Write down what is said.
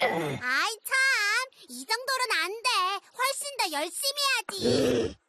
아이 참, 이 정도로는 안 돼. 훨씬 더 열심히 해야지.